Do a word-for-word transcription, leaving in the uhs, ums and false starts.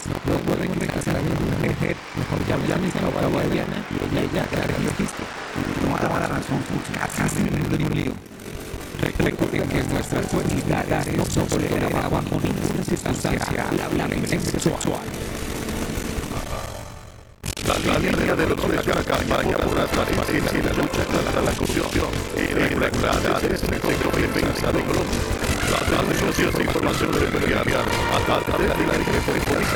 No pueden quejarse la mujer, mejor llámense a la guardiana y ella te hará el registro. No hará la razón, casi me meto en un lío. Recuerden que nuestras comunidades no son toleradas bajo ninguna circunstancia la violencia sexual. La línea de los de la campaña por la transparencia y la lucha contra la corrupción y irregularidades en el sector financiero. La denuncia de información debe enviar a través de la Dirección de Policía